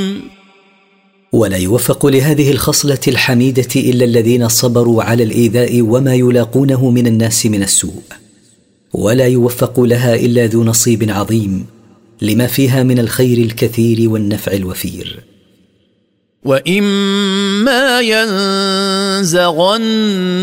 ولا يوفق لهذه الخصلة الحميدة إلا الذين صبروا على الإيذاء وما يلاقونه من الناس من السوء، ولا يوفق لها إلا ذو نصيب عظيم لما فيها من الخير الكثير والنفع الوفير. وإما ينزغن